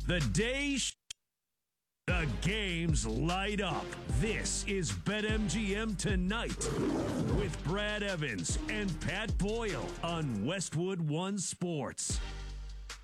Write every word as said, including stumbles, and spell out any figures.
The day sh- the games light up. This is BetMGM Tonight with Brad Evans and Pat Boyle on Westwood One Sports.